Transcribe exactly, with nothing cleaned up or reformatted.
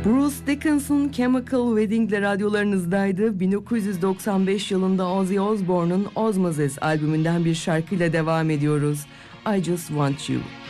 Bruce Dickinson Chemical Wedding ile radyolarınızdaydı. bin dokuz yüz doksan beş yılında Ozzy Osbourne'un Osmosis albümünden bir şarkıyla devam ediyoruz. I Just Want You.